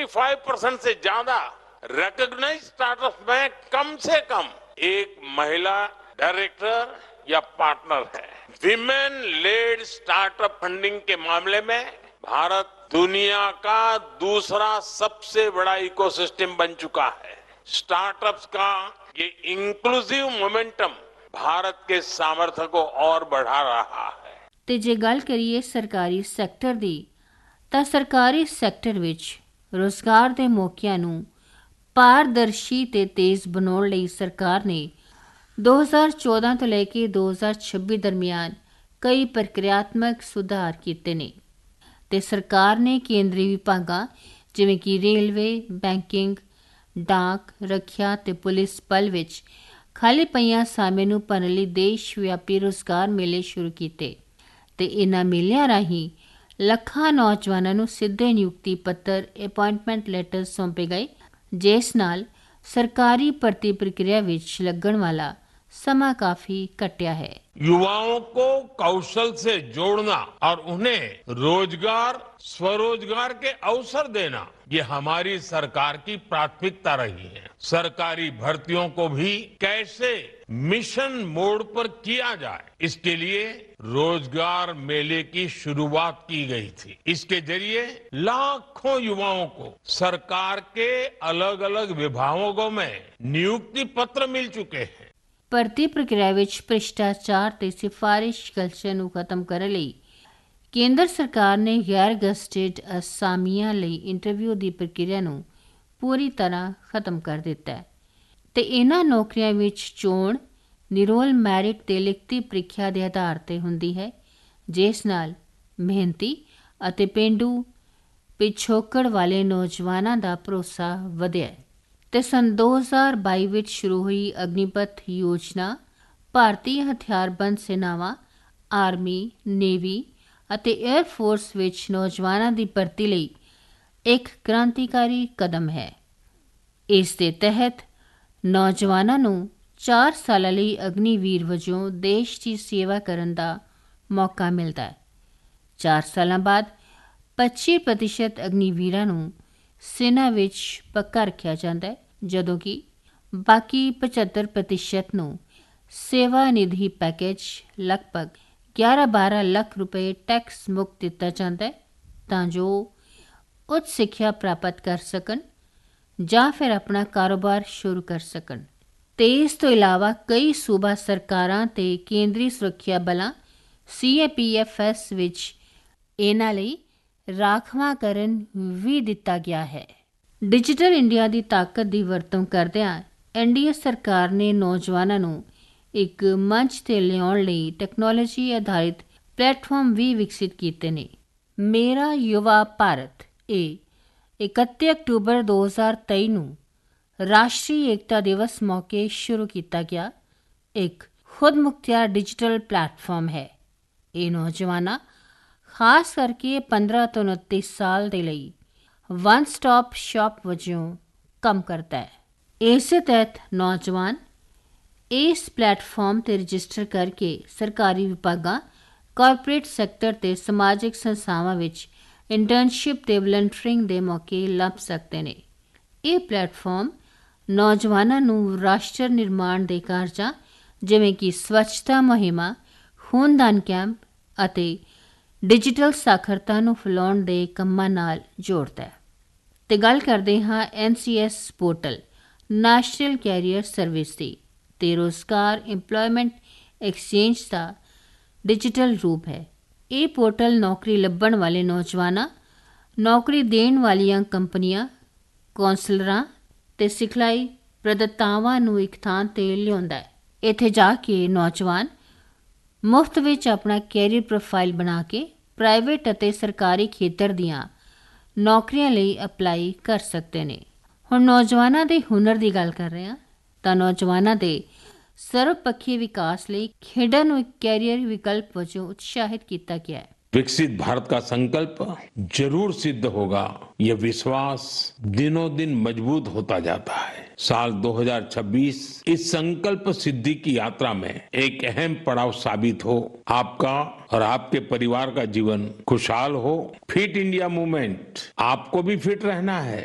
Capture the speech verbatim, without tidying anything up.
पचहत्तर परसेंट से ज्यादा रिकॉग्नाइज्ड स्टार्टअप्स में कम से कम एक महिला डायरेक्टर या पार्टनर है। विमेन लेड स्टार्टअप फंडिंग के मामले में भारत दुनिया का दूसरा सबसे बड़ा इकोसिस्टम बन चुका है। स्टार्टअप्स का ये इंक्लूसिव मोमेंटम भारत के सामर्थ्य को और बढ़ा रहा है। ਤੇ ਜੇ ਗੱਲ ਕਰੀਏ ਸਰਕਾਰੀ ਸੈਕਟਰ ਦੀ ਤਾਂ ਸਰਕਾਰੀ ਸੈਕਟਰ ਵਿੱਚ ਰੁਜ਼ਗਾਰ ਦੇ ਮੌਕਿਆਂ ਨੂੰ ਪਾਰਦਰਸ਼ੀ ਤੇ ਤੇਜ਼ ਬਣਾਉਣ ਲਈ ਸਰਕਾਰ ਨੇ ਦੋ ਹਜ਼ਾਰ ਚੌਦਾਂ ਤੋਂ ਲੈ ਕੇ ਦੋ ਹਜ਼ਾਰ ਛੱਬੀ ਦਰਮਿਆਨ ਕਈ ਪ੍ਰਕਿਰਿਆਤਮਕ ਸੁਧਾਰ ਕੀਤੇ ਨੇ ਤੇ ਸਰਕਾਰ ਨੇ ਕੇਂਦਰੀ ਵਿਭਾਗਾਂ ਜਿਵੇਂ ਕਿ ਰੇਲਵੇ, ਬੈਂਕਿੰਗ, ਡਾਕ, ਰੱਖਿਆ ਤੇ ਪੁਲਿਸ ਬਲ ਵਿੱਚ ਖਾਲੀ ਪਈਆਂ ਅਸਾਮੀਆਂ ਨੂੰ ਭਰਨ ਲਈ ਦੇਸ਼ ਵਿਆਪੀ ਰੁਜ਼ਗਾਰ ਮੇਲੇ ਸ਼ੁਰੂ ਕੀਤੇ ਤੇ ਇਹਨਾਂ ਮੇਲਿਆਂ ਰਾਹੀਂ ਲੱਖਾਂ ਨੌਜਵਾਨਾਂ ਨੂੰ ਸਿੱਧੇ ਨਿਯੁਕਤੀ ਪੱਤਰ ਅਪਾਇੰਟਮੈਂਟ ਲੈਟਰ ਸੌਂਪੇ ਗਏ ਜਿਸ ਨਾਲ ਸਰਕਾਰੀ ਭਰਤੀ ਪ੍ਰਕਿਰਿਆ ਵਿੱਚ ਲੱਗਣ ਵਾਲਾ समा काफी कटिया है। युवाओं को कौशल से जोड़ना और उन्हें रोजगार स्वरोजगार के अवसर देना ये हमारी सरकार की प्राथमिकता रही है। सरकारी भर्तियों को भी कैसे मिशन मोड पर किया जाए इसके लिए रोजगार मेले की शुरुआत की गई थी। इसके जरिए लाखों युवाओं को सरकार के अलग अलग विभागों में नियुक्ति पत्र मिल चुके हैं। ਭਰਤੀ ਪ੍ਰਕਿਰਿਆ ਵਿੱਚ ਭ੍ਰਿਸ਼ਟਾਚਾਰ ਤੇ ਸਿਫਾਰਿਸ਼ ਕਲਚਰ ਨੂੰ ਖਤਮ ਕਰਨ ਲਈ ਕੇਂਦਰ ਸਰਕਾਰ ਨੇ ਗੈਰ ਗਜ਼ਟਿਡ ਅਸਾਮੀਆਂ ਲਈ ਇੰਟਰਵਿਊ ਦੀ ਪ੍ਰਕਿਰਿਆ ਨੂੰ ਪੂਰੀ ਤਰ੍ਹਾਂ ਖਤਮ ਕਰ ਦਿੱਤਾ ਹੈ ਤੇ ਇਹਨਾਂ ਨੌਕਰੀਆਂ ਵਿੱਚ ਚੋਣ ਨਿਰੋਲ ਮੈਰਿਟ ਤੇ ਲਿਖਤੀ ਪ੍ਰੀਖਿਆ ਦੇ ਆਧਾਰ ਤੇ ਹੁੰਦੀ ਹੈ ਜਿਸ ਨਾਲ ਮਿਹਨਤੀ ਅਤੇ ਪੇਂਡੂ ਪਿਛੋਕੜ ਵਾਲੇ ਨੌਜਵਾਨਾਂ ਦਾ ਭਰੋਸਾ ਵਧਿਆ ਹੈ ਤੇ ਸੰਨ ਦੋ ਹਜ਼ਾਰ ਬਾਈ ਵਿੱਚ ਸ਼ੁਰੂ ਹੋਈ ਅਗਨੀਪਥ ਯੋਜਨਾ ਭਾਰਤੀ ਹਥਿਆਰਬੰਦ ਸੈਨਾਵਾਂ, ਆਰਮੀ, ਨੇਵੀ ਅਤੇ ਏਅਰ ਫੋਰਸ ਵਿੱਚ ਨੌਜਵਾਨਾਂ ਦੀ ਭਰਤੀ ਲਈ ਇੱਕ ਕ੍ਰਾਂਤੀਕਾਰੀ ਕਦਮ ਹੈ। ਇਸ ਦੇ ਤਹਿਤ ਨੌਜਵਾਨਾਂ ਨੂੰ ਚਾਰ ਸਾਲਾਂ ਲਈ ਅਗਨੀਵੀਰ ਵਜੋਂ ਦੇਸ਼ ਦੀ ਸੇਵਾ ਕਰਨ ਦਾ ਮੌਕਾ ਮਿਲਦਾ ਹੈ। ਚਾਰ ਸਾਲਾਂ ਬਾਅਦ ਪੱਚੀ ਪ੍ਰਤੀਸ਼ਤ ਅਗਨੀਵੀਰਾਂ ਨੂੰ ਸੈਨਾ ਵਿੱਚ ਪੱਕਾ ਰੱਖਿਆ ਜਾਂਦਾ ਹੈ ਜਦੋਂ ਕਿ ਬਾਕੀ ਪਝੱਤਰ ਪ੍ਰਤੀਸ਼ਤ ਨੂੰ ਸੇਵਾ ਨਿਧੀ ਪੈਕੇਜ ਲਗਭਗ ਗਿਆਰਾਂ ਬਾਰਾਂ ਲੱਖ ਰੁਪਏ ਟੈਕਸ ਮੁਕਤ ਦਿੱਤਾ ਜਾਂਦਾ ਹੈ ਤਾਂ ਜੋ ਉੱਚ ਸਿੱਖਿਆ ਪ੍ਰਾਪਤ ਕਰ ਸਕਣ ਜਾਂ ਫਿਰ ਆਪਣਾ ਕਾਰੋਬਾਰ ਸ਼ੁਰੂ ਕਰ ਸਕਣ। ਤੇ ਇਸ ਤੋਂ ਇਲਾਵਾ ਕਈ ਸੂਬਾ ਸਰਕਾਰਾਂ ਤੇ ਕੇਂਦਰੀ ਸੁਰੱਖਿਆ ਬਲਾਂ ਸੀ ਏ ਪੀ ਐਫ ਐਸ ਵਿੱਚ ਇਹਨਾਂ ਲਈ ਰਾਖਵਾਂਕਰਨ ਵੀ ਦਿੱਤਾ ਗਿਆ ਹੈ। ਡਿਜੀਟਲ ਇੰਡੀਆ ਦੀ ਤਾਕਤ ਦੀ ਵਰਤੋਂ ਕਰਦਿਆਂ ਐਨ ਡੀ ਏ ਸਰਕਾਰ ਨੇ ਨੌਜਵਾਨਾਂ ਨੂੰ ਇੱਕ ਮੰਚ 'ਤੇ ਲਿਆਉਣ ਲਈ ਟੈਕਨੋਲੋਜੀ ਆਧਾਰਿਤ ਪਲੇਟਫਾਰਮ ਵੀ ਵਿਕਸਿਤ ਕੀਤੇ ਨੇ। ਮੇਰਾ ਯੁਵਾ ਭਾਰਤ ਇਹ ਇਕੱਤੀ ਅਕਤੂਬਰ ਦੋ ਹਜ਼ਾਰ ਤੇਈ ਨੂੰ ਰਾਸ਼ਟਰੀ ਏਕਤਾ ਦਿਵਸ ਮੌਕੇ ਸ਼ੁਰੂ ਕੀਤਾ ਗਿਆ ਇੱਕ ਖੁਦਮੁਖਤਿਆਰ ਡਿਜੀਟਲ ਪਲੇਟਫਾਰਮ ਹੈ। ਇਹ ਨੌਜਵਾਨਾਂ ਖਾਸ ਕਰਕੇ ਪੰਦਰਾਂ ਤੋਂ ਉਨੱਤੀ ਸਾਲ ਦੇ ਲਈ ਵਨ ਸਟਾਪ ਸ਼ਾਪ ਵਜੋਂ ਕੰਮ ਕਰਦਾ ਹੈ। ਇਸੇ ਤਹਿਤ ਨੌਜਵਾਨ ਇਸ ਪਲੇਟਫਾਰਮ 'ਤੇ ਰਜਿਸਟਰ ਕਰਕੇ ਸਰਕਾਰੀ ਵਿਭਾਗਾਂ, ਕਾਰਪੋਰੇਟ ਸੈਕਟਰ ਤੇ ਸਮਾਜਿਕ ਸੰਸਥਾਵਾਂ ਵਿੱਚ ਇੰਟਰਨਸ਼ਿਪ ਤੇ ਵਲੰਟਰਿੰਗ ਦੇ ਮੌਕੇ ਲੱਭ ਸਕਦੇ ਨੇ। ਇਹ ਪਲੇਟਫਾਰਮ ਨੌਜਵਾਨਾਂ ਨੂੰ ਰਾਸ਼ਟਰ ਨਿਰਮਾਣ ਦੇ ਕਾਰਜਾਂ ਜਿਵੇਂ ਕਿ ਸਵੱਛਤਾ ਮੁਹਿੰਮਾਂ, ਖੂਨਦਾਨ ਕੈਂਪ ਅਤੇ ਡਿਜੀਟਲ ਸਾਖਰਤਾ ਨੂੰ ਫੈਲਾਉਣ ਦੇ ਕੰਮਾਂ ਨਾਲ ਜੋੜਦਾ ਹੈ। ਤੇ ਗੱਲ ਕਰਦੇ ਹਾਂ ਐਨ C S portal national career service ਦੀ ਤੇ ਰੁਜ਼ਗਾਰ ਇੰਪਲੋਇਮੈਂਟ ਐਕਸਚੇਂਜ ਦਾ ਡਿਜੀਟਲ ਰੂਪ ਹੈ। ਇਹ ਪੋਰਟਲ ਨੌਕਰੀ ਲੱਭਣ ਵਾਲੇ ਨੌਜਵਾਨਾਂ, ਨੌਕਰੀ ਦੇਣ ਵਾਲੀਆਂ ਕੰਪਨੀਆਂ, ਕੌਂਸਲਰਾਂ ਤੇ ਸਿਖਲਾਈ ਪ੍ਰਦਾਤਾਵਾਂ ਨੂੰ ਇੱਕ ਥਾਂ 'ਤੇ ਲਿਆਉਂਦਾ ਹੈ। ਇੱਥੇ ਜਾ ਕੇ ਨੌਜਵਾਨ ਮੁਫਤ ਵਿੱਚ ਆਪਣਾ ਕੈਰੀਅਰ ਪ੍ਰੋਫਾਈਲ ਬਣਾ ਕੇ ਪ੍ਰਾਈਵੇਟ ਅਤੇ ਸਰਕਾਰੀ ਖੇਤਰ ਦੀਆਂ ਨੌਕਰੀਆਂ ਲਈ ਅਪਲਾਈ ਕਰ ਸਕਦੇ ਨੇ। ਹੁਣ ਨੌਜਵਾਨਾਂ ਦੇ ਹੁਨਰ ਦੀ ਗੱਲ ਕਰ ਰਹੇ ਹਾਂ ਤਾਂ ਨੌਜਵਾਨਾਂ ਦੇ ਸਰਵਪੱਖੀ ਵਿਕਾਸ ਲਈ ਖੇਡਾਂ ਨੂੰ ਇੱਕ ਕੈਰੀਅਰ ਵਿਕਲਪ ਵਜੋਂ ਉਤਸ਼ਾਹਿਤ ਕੀਤਾ ਗਿਆ ਹੈ। विकसित भारत का संकल्प जरूर सिद्ध होगा, ये विश्वास दिनों दिन मजबूत होता जाता है। साल दो हज़ार छब्बीस इस संकल्प सिद्धि की यात्रा में एक अहम पड़ाव साबित हो। आपका और आपके परिवार का जीवन खुशहाल हो। फिट इंडिया मूवमेंट आपको भी फिट रहना है,